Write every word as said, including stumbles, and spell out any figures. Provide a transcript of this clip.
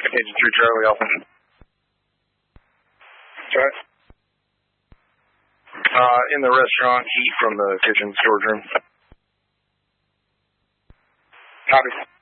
Agent three Charlie Alpha. Right. Uh, in the restaurant, heat from the kitchen storage room. Copy.